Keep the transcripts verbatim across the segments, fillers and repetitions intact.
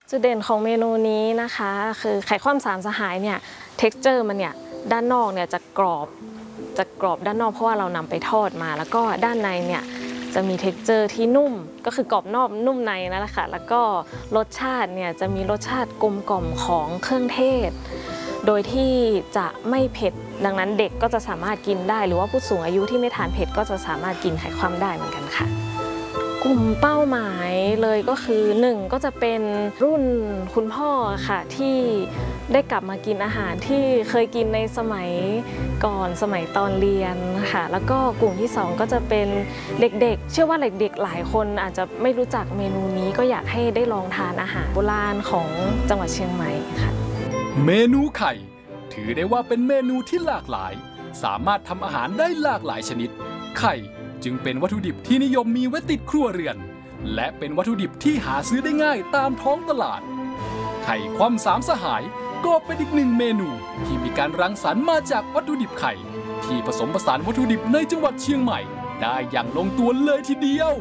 จุดเด่นของเมนูนี้นะคะคือไข่ข้นสามสหายเนี่ย texture มันเนี่ยด้านนอกเนี่ยจะกรอบจะกรอบด้านนอกเพราะว่าเรานำไปทอดมาแล้วก็ด้านในเนี่ยจะมี texture ที่นุ่มก็คือกรอบนอกนุ่มในนั่นแหละค่ะแล้วก็รสชาติเนี่ยจะมีรสชาติกลมกล่อมของเครื่องเทศโดยที่จะไม่เผ็ดดังนั้นเด็กก็จะสามารถกินได้หรือว่าผู้สูงอายุที่ไม่ทานเผ็ดก็จะสามารถกินไข่ข้นได้เหมือนกันค่ะกลุ่มเป้าหมายเลยก็คือหนึ่งก็จะเป็นรุ่นคุณพ่อค่ะที่ได้กลับมากินอาหารที่เคยกินในสมัยก่อนสมัยตอนเรียนค่ะแล้วก็กลุ่มที่สองก็จะเป็นเด็กๆเชื่อว่าเด็กๆหลายคนอาจจะไม่รู้จักเมนูนี้ก็อยากให้ได้ลองทานอาหารโบราณของจังหวัดเชียงใหม่ค่ะเมนูไข่ถือได้ว่าเป็นเมนูที่หลากหลายสามารถทำอาหารได้หลากหลายชนิดไข่จึงเป็นวัตถุดิบที่นิยมมีไว้ติดครัวเรือนและเป็นวัตถุดิบที่หาซื้อได้ง่ายตามท้องตลาดไข่คว่ำสามสหายก็เป็นอีกหนึ่งเมนูที่มีการรังสรรค์มาจากวัตถุดิบไข่ที่ผสมผสานวัตถุดิบในจังหวัดเชียงใหม่ได้อย่างลงตัวเลยทีเดียว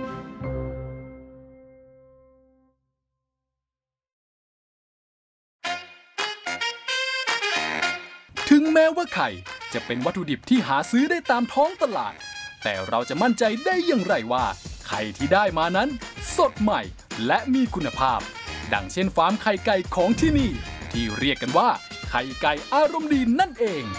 ถึงแม้ว่าไข่จะเป็นวัตถุดิบที่หาซื้อได้ตามท้องตลาดแต่เราจะมั่นใจได้อย่างไรว่าไข่ที่ได้มานั้นสดใหม่และมีคุณภาพดังเช่นฟาร์มไข่ไก่ของที่นี่ที่เรียกกันว่าไข่ไก่อารมณ์ดีนั่นเอง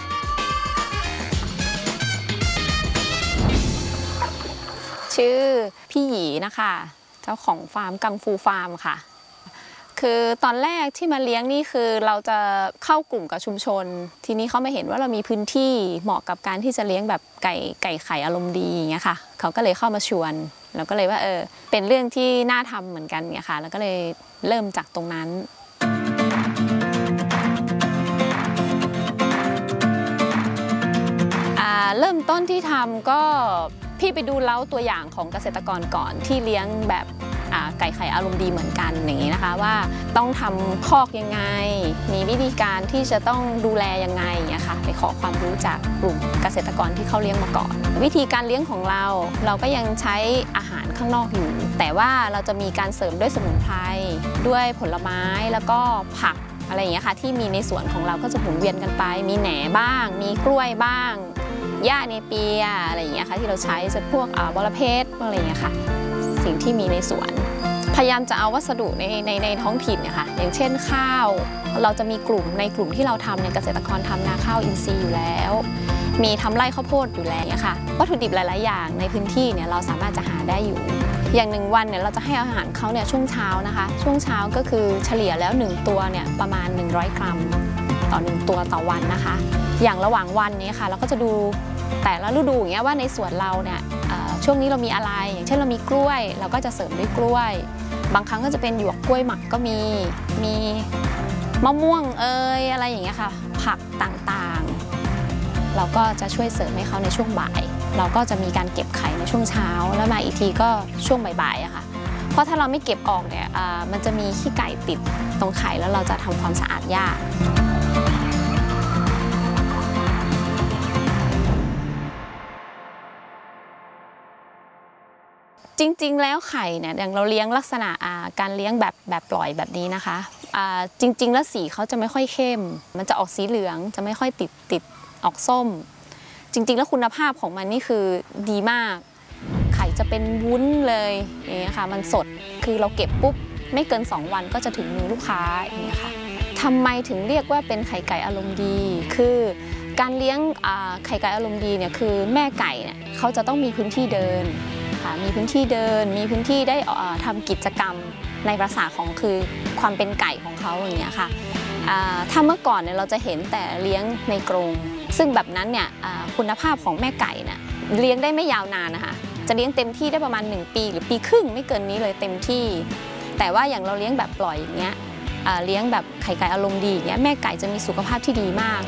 ชื่อพี่หยีนะคะเจ้าของฟาร์มกังฟูฟาร์มค่ะคือตอนแรกที่มาเลี้ยงนี่คือเราจะเข้ากลุ่มกับชุมชนทีนี้เขามาเห็นว่าเรามีพื้นที่เหมาะกับการที่จะเลี้ยงแบบไก่ไก่ไข่อารมณ์ดีอย่างเงี้ยค่ะเขาก็เลยเข้ามาชวนเราก็เลยว่าเออเป็นเรื่องที่น่าทำเหมือนกันเนี่ยค่ะแล้วก็เลยเริ่มจากตรงนั้นเริ่มต้นที่ทำก็พี่ไปดูเล้าตัวอย่างของเกษตรกรก่อนที่เลี้ยงแบบไก่ไข่อารมณ์ดีเหมือนกันอย่างนี้นะคะว่าต้องทำคอกยังไงมีวิธีการที่จะต้องดูแลยังไงอย่างเงี้ยค่ะไปขอความรู้จากกลุ่มเกษตรกรที่เขาเลี้ยงมาก่อนวิธีการเลี้ยงของเราเราก็ยังใช้อาหารข้างนอกอยู่แต่ว่าเราจะมีการเสริมด้วยสมุนไพรด้วยผลไม้แล้วก็ผักอะไรอย่างเงี้ยค่ะที่มีในสวนของเราก็จะหมุนเวียนกันไปมีแหน่บ้างมีกล้วยบ้างหญ้าเนเปียอะไรอย่างเงี้ยค่ะที่เราใช้จะพวกบอระเพ็ดอะไรอย่างเงี้ยค่ะสิ่งที่มีในสวนพยายามจะเอาวัสดุในในในท้องถิ่นเนี่ยค่ะอย่างเช่นข้าวเราจะมีกลุ่มในกลุ่มที่เราทำเนี่ยเกษตรกรทำนาข้าวอินทรีย์อยู่แล้วมีทำไร่ข้าวโพดอยู่แล้วเนี่ยค่ะวัตถุดิบหลายๆอย่างในพื้นที่เนี่ยเราสามารถจะหาได้อยู่อย่างหนึ่งวันเนี่ยเราจะให้อาหารเขาเนี่ยช่วงเช้านะคะช่วงเช้าก็คือเฉลี่ยแล้วหนึ่งตัวเนี่ยประมาณหนึ่งร้อยกรัมต่อหนึ่งตัวต่อวันนะคะอย่างระหว่างวันนี้ค่ะเราก็จะดูแต่ละฤดูอย่างเงี้ยว่าในสวนเราเนี่ยช่วงนี้เรามีอะไรอย่างเช่นเรามีกล้วยเราก็จะเสริมด้วยกล้วยบางครั้งก็จะเป็นหยวกกล้วยหมักก็มีมีมะม่วงเอ่ยอะไรอย่างเงี้ยค่ะผักต่างๆเราก็จะช่วยเสริมให้เขาในช่วงบ่ายเราก็จะมีการเก็บไข่ในช่วงเช้าแล้วมาอีกทีก็ช่วงบ่ายๆอะค่ะเพราะถ้าเราไม่เก็บออกเนี่ยมันจะมีขี้ไก่ติดตรงไข่แล้วเราจะทำความสะอาดยากจริงๆแล้วไข่เนี่ยอย่างเราเลี้ยงลักษณะการเลี้ยงแบบแบบปล่อยแบบนี้นะคะจริงๆแล้วสีเขาจะไม่ค่อยเข้มมันจะออกสีเหลืองจะไม่ค่อยติดติดออกส้มจริงๆแล้วคุณภาพของมันนี่คือดีมากไข่จะเป็นวุ้นเลยอย่างเงี้ยค่ะมันสดคือเราเก็บปุ๊บไม่เกินสองวันก็จะถึงมือลูกค้าอย่างเงี้ยค่ะทำไมถึงเรียกว่าเป็นไข่ไก่อารมณ์ดีคือการเลี้ยงไข่ไก่อารมณ์ดีเนี่ยคือแม่ไก่เนี่ยเขาจะต้องมีพื้นที่เดินมีพื้นที่เดินมีพื้นที่ได้ทำกิจกรรมในภาษาของคือความเป็นไก่ของเขาอย่างเงี้ยค่ะถ้าเมื่อก่อนเนี่ยเราจะเห็นแต่เลี้ยงในกรงซึ่งแบบนั้นเนี่ยคุณภาพของแม่ไก่เนี่ยเลี้ยงได้ไม่ยาวนานนะคะจะเลี้ยงเต็มที่ได้ประมาณหนึ่งปีหรือปีครึ่งไม่เกินนี้เลยเต็มที่แต่ว่าอย่างเราเลี้ยงแบบปล่อยอย่างเงี้ยเลี้ยงแบบไข่ไก่อารมณ์ดีอย่างเงี้ยแม่ไก่จะมีสุขภาพที่ดีมาก